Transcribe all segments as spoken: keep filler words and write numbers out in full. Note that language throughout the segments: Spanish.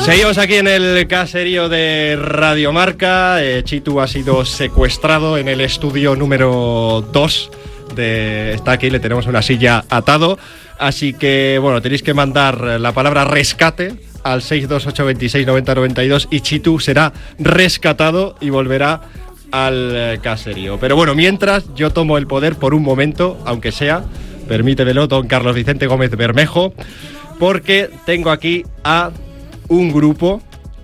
Seguimos aquí en el caserío de Radio Marca. eh, Chitu ha sido secuestrado en el estudio número dos de... Está aquí, le tenemos una silla atado. Así que, bueno, tenéis que mandar la palabra rescate al seis dos ocho dos seis nueve cero nueve dos y Chitu será rescatado y volverá al caserío. Pero bueno, mientras yo tomo el poder por un momento, aunque sea, permítemelo, don Carlos Vicente Gómez Bermejo, porque tengo aquí a un grupo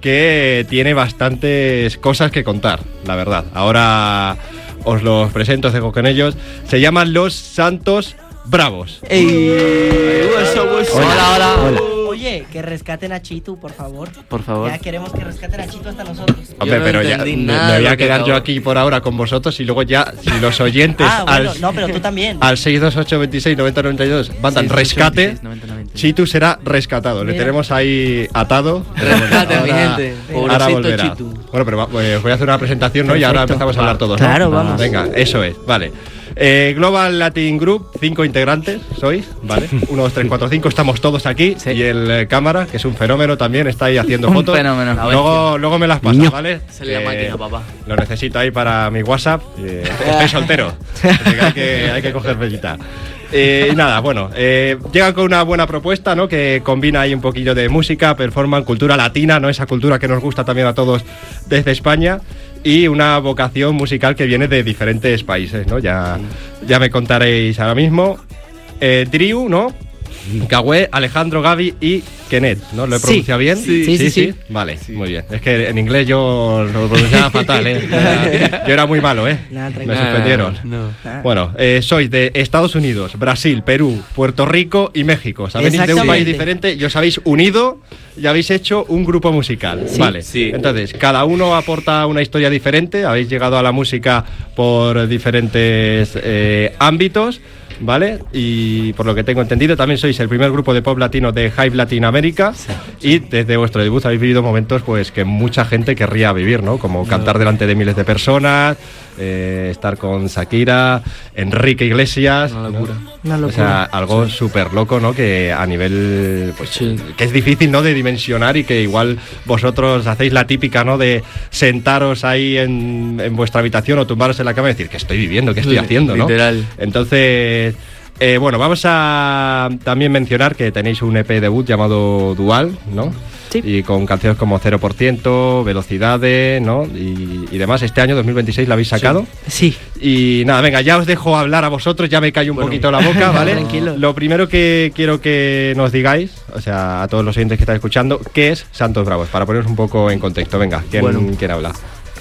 que tiene bastantes cosas que contar, la verdad. Ahora os los presento, os dejo con ellos. Se llaman Los Santos Bravos. Ey, hueso, hueso. Hola, hola, hola. Oye, que rescaten a Chitu, por favor. Por favor. Ya queremos que rescaten a Chitu hasta nosotros. Hombre, no pero ya entendí me, nada me voy de a lo que quedar acabo. yo aquí por ahora con vosotros y luego ya, si los oyentes Ah, bueno, al, no, pero tú también. al seis dos ocho dos seis nueve cero nueve dos mandan rescate, Chitu será rescatado. Le Mira. tenemos ahí atado. Rescate, mi Ahora- gente. Ahora Pobrecito volverá. Chitu. Bueno, pero va- pues voy a hacer una presentación, ¿no? Y ahora Perfecto. empezamos a hablar todos, ¿no? Claro, vamos. Venga, eso es, vale. Eh, Global Latin Group, cinco integrantes sois, ¿vale? Uno, dos, tres, cuatro, cinco, estamos todos aquí. Sí. Y el eh, cámara, que es un fenómeno también, está ahí haciendo Un fotos. fenómeno. Luego, luego me las pasas, ¿vale? Se le la Eh, máquina, papá. Lo necesito ahí para mi WhatsApp. Eh, estoy soltero. Así que hay que, hay que coger bellita. Eh, y nada, bueno, eh, llegan con una buena propuesta, ¿no? Que combina ahí un poquillo de música, performance, cultura latina, ¿no? Esa cultura que nos gusta también a todos desde España. Y una vocación musical que viene de diferentes países, ¿no? Ya, ya me contaréis ahora mismo. Eh, Driu, ¿no? Cagüe, Alejandro, Gaby y Kenneth, ¿no? ¿Lo he Sí. pronunciado bien? Sí. Sí, sí, sí. Vale, muy bien. Es que en inglés yo lo pronunciaba fatal, ¿eh? Yo era, yo era muy malo, ¿eh? Nada, Me tranquilo. suspendieron. No. Ah. Bueno, eh, sois de Estados Unidos, Brasil, Perú, Puerto Rico y México. O sea, venís de un país Exactamente. diferente y os habéis unido y habéis hecho un grupo musical. Sí. Vale. Sí. Entonces, cada uno aporta una historia diferente. Habéis llegado a la música por diferentes eh, ámbitos. ¿Vale? Y por lo que tengo entendido, también sois el primer grupo de pop latino de Hype Latinoamérica. Y desde vuestro debut habéis vivido momentos pues que mucha gente querría vivir, ¿no? Como cantar delante de miles de personas, eh, estar con Shakira, Enrique Iglesias. Una locura. ¿no? Una O locura. sea, algo súper loco, ¿no? Que a nivel, pues, Sí. que es difícil, ¿no? De dimensionar y que igual vosotros hacéis la típica, ¿no? De sentaros ahí en, en vuestra habitación o tumbaros en la cama y decir, ¿qué estoy viviendo? ¿Qué estoy haciendo? ¿no? Literal. Entonces, eh, bueno, vamos a también mencionar que tenéis un E P debut llamado Dual, ¿no? Sí. Y con canciones como cero por ciento, Velocidades, ¿no? Y, y demás. Este año, dos mil veintiséis, la habéis sacado. Sí. Y nada, venga, ya os dejo hablar a vosotros, ya me callo un Bueno. poquito la boca, ¿vale? Tranquilo. Lo primero que quiero que nos digáis, o sea, a todos los oyentes que están escuchando, ¿qué es Santos Bravos? Para poneros un poco en contexto. Venga, ¿quién, Bueno. ¿quién habla?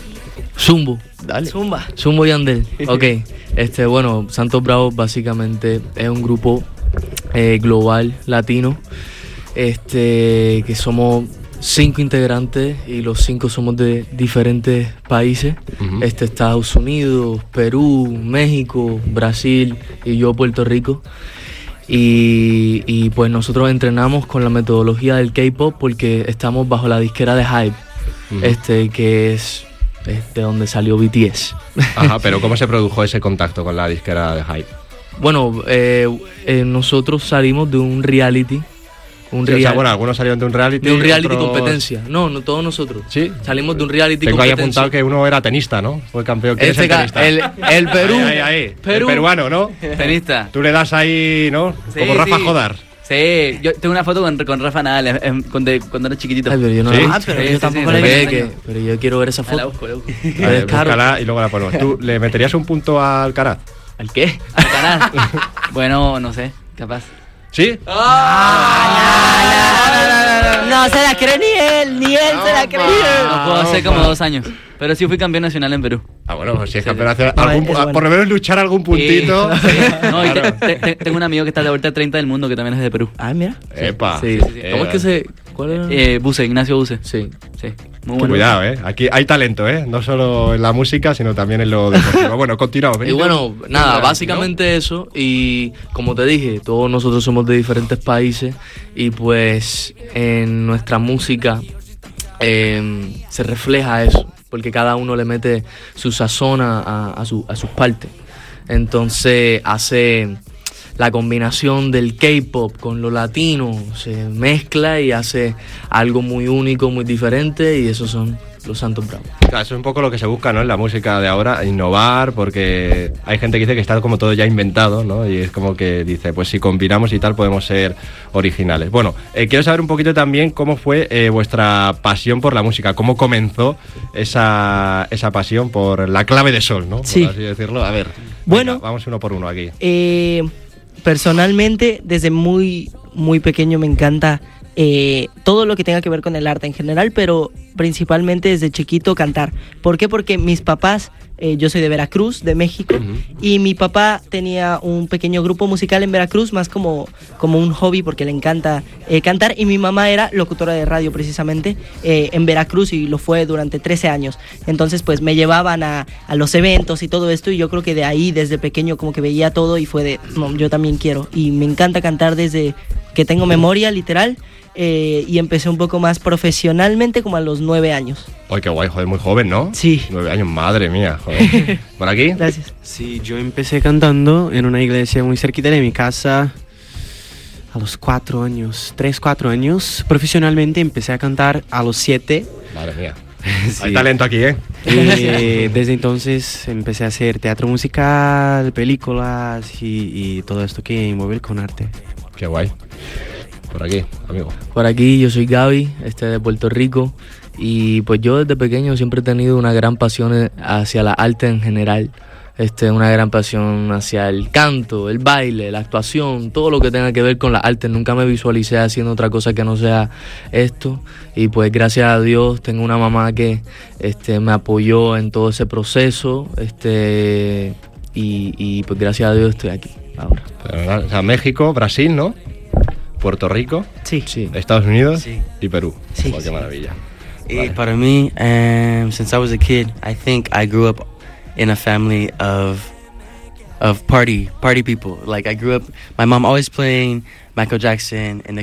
Zumbo. Zumba. Zumbo y Andel. Ok. Este, bueno, Santos Bravos básicamente es un grupo eh, global latino. Este, que somos cinco integrantes y los cinco somos de diferentes países. Ujú. Este, Estados Unidos, Perú, México, Brasil y yo Puerto Rico. Y, y pues nosotros entrenamos con la metodología del K-pop porque estamos bajo la disquera de Hype, Ujú. este que es, es de donde salió B T S. Ajá, pero ¿cómo se produjo ese contacto con la disquera de Hype? Bueno, eh, eh, nosotros salimos de un reality, un Sí, o sea, real- bueno, algunos salieron de un reality. de un reality otros- competencia. No, no todos nosotros. Sí. Salimos de un reality Tengo ahí competencia. apuntado que uno era tenista, ¿no? Fue campeón. ¿Quién Este es el ca- tenista? el, el Perú. Ahí, ahí, ahí. Perú. El peruano, ¿no? Tenista. Tú le das ahí, ¿no? Sí, Como Rafa sí. Jodar. Sí, yo tengo una foto con, con Rafa Nadal eh, eh, cuando, cuando era chiquitito. Ay, pero yo no Sí. la- Ah, pero Sí, yo sí, tampoco sí, la he sí. visto. Ve que- pero yo quiero ver esa Ah, la foto. busco, la busco. A ver, Es caro. búscala y luego la ponemos. ¿Tú le meterías un punto al Alcaraz? ¿Al qué? ¿Al canal? Bueno, no sé, capaz. ¿Sí? No se la cree ni él, ni él se la cree. No puedo hacer como dos años. Pero sí fui campeón nacional en Perú. Ah, bueno, pues si es Sí, campeón sí. nacional, No, algún es pu- bueno. por lo menos luchar algún puntito. Y- sí. No, y te- Claro. te- te- tengo un amigo que está de vuelta treinta del mundo que también es de Perú. Ah, mira. Epa. Sí, sí, sí. Eh, ¿Cómo es que se...? ¿Cuál era? Eh, Buse, Ignacio Buse. Sí. Sí, muy bueno. Cuidado, ¿eh? Aquí hay talento, ¿eh? No solo en la música, sino también en lo deportivo. Bueno, continuamos. Y bueno, nada, básicamente eso. Y como te dije, todos nosotros somos de diferentes países. Y pues en nuestra música eh, se refleja eso. Porque cada uno le mete su sazón a, a, su, a sus partes. Entonces hace la combinación del K-pop con lo latino se mezcla y hace algo muy único, muy diferente, y esos son los Santos Bravos. Claro, eso es un poco lo que se busca, ¿no?, en la música de ahora, innovar, porque hay gente que dice que está como todo ya inventado, ¿no? Y es como que dice, pues si combinamos y tal podemos ser originales. Bueno, eh, quiero saber un poquito también cómo fue eh, vuestra pasión por la música, cómo comenzó esa, esa pasión por la clave de sol, ¿no? Por Sí. así decirlo. A ver, Bueno, venga, vamos uno por uno aquí. Eh, personalmente, desde muy, muy pequeño me encanta eh, todo lo que tenga que ver con el arte en general, pero principalmente desde chiquito cantar. ¿Por qué? Porque mis papás, eh, yo soy de Veracruz, de México, Uh-huh. y mi papá tenía un pequeño grupo musical en Veracruz, más como, como un hobby porque le encanta eh, cantar, y mi mamá era locutora de radio precisamente eh, en Veracruz, y lo fue durante trece años. Entonces pues me llevaban a, a los eventos y todo esto, y yo creo que de ahí desde pequeño como que veía todo y fue de, no, yo también quiero, y me encanta cantar desde que tengo memoria, literal. Eh, y empecé un poco más profesionalmente como a los nueve años. Ay, qué guay, joder, muy joven, ¿no? Sí. Nueve años, madre mía, joder. ¿Por aquí? Gracias. Sí, yo empecé cantando en una iglesia muy cerquita de mi casa a los cuatro años, tres, cuatro años. Profesionalmente empecé a cantar a los siete. Madre mía. Sí. Hay talento aquí, ¿eh? Y desde entonces empecé a hacer teatro musical, películas y, y todo esto que envuelve con arte. Qué guay. Por aquí, amigo. Por aquí yo soy Gaby, este de Puerto Rico, y pues yo desde pequeño siempre he tenido una gran pasión hacia la arte en general. Este, una gran pasión hacia el canto, el baile, la actuación, todo lo que tenga que ver con la arte. Nunca me visualicé haciendo otra cosa que no sea esto, y pues gracias a Dios tengo una mamá que este, me apoyó en todo ese proceso, este, y, y pues gracias a Dios estoy aquí ahora. Pero, o sea, México, Brasil, ¿no? Puerto Rico, Sí. Sí. Estados Unidos Sí. y Perú. Sí. Oh, qué maravilla. Y Vale. para mí, um, since I was a kid, I think I grew up in a family of of party party people. Like I grew up, my mom always playing Michael Jackson and the